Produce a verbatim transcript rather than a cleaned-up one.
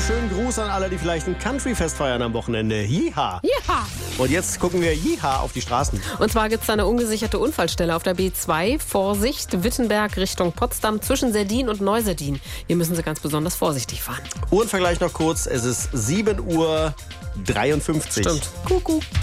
schönen Gruß an alle, die vielleicht ein Country-Fest feiern am Wochenende. Jiha! Ja. Und jetzt gucken wir Jiha auf die Straßen. Und zwar gibt es eine ungesicherte Unfallstelle auf der B zwei. Vorsicht, Wittenberg Richtung Potsdam zwischen Serdin und Neuserdin. Hier müssen Sie ganz besonders vorsichtig fahren. Uhrenvergleich noch kurz. Es ist sieben Uhr dreiundfünfzig. Stimmt. Kuckuck.